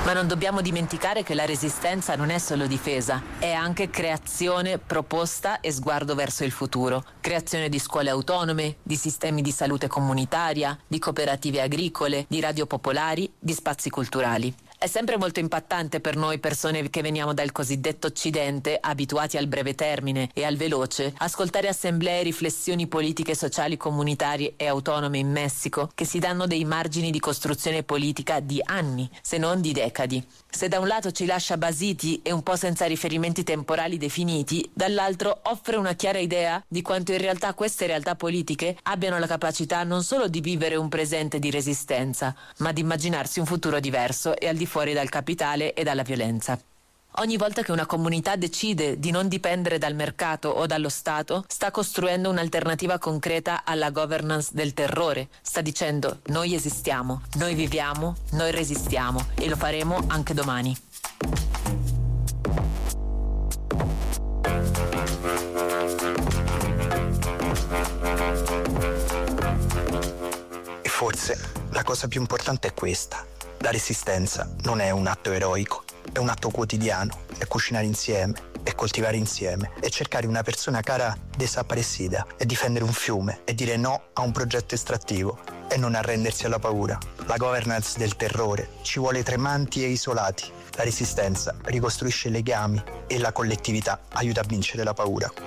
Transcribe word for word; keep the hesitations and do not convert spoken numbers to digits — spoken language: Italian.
Ma non dobbiamo dimenticare che la resistenza non è solo difesa, è anche creazione, proposta e sguardo verso il futuro. Creazione di scuole autonome, di sistemi di salute comunitaria, di cooperative agricole, di radio popolari, di spazi culturali. È sempre molto impattante per noi persone che veniamo dal cosiddetto Occidente, abituati al breve termine e al veloce, ascoltare assemblee e riflessioni politiche, sociali, comunitarie e autonome in Messico che si danno dei margini di costruzione politica di anni, se non di decadi. Se da un lato ci lascia basiti e un po' senza riferimenti temporali definiti, dall'altro offre una chiara idea di quanto in realtà queste realtà politiche abbiano la capacità non solo di vivere un presente di resistenza, ma di immaginarsi un futuro diverso e al di fuori dal capitale e dalla violenza. Ogni volta che una comunità decide di non dipendere dal mercato o dallo Stato, sta costruendo un'alternativa concreta alla governance del terrore. Sta dicendo: noi esistiamo, noi viviamo, noi resistiamo e lo faremo anche domani. E forse la cosa più importante è questa: la resistenza non è un atto eroico, è un atto quotidiano, è cucinare insieme, è coltivare insieme, è cercare una persona cara desaparecida, è difendere un fiume, è dire no a un progetto estrattivo e non arrendersi alla paura. La governance del terrore ci vuole tremanti e isolati. La resistenza ricostruisce legami e la collettività aiuta a vincere la paura.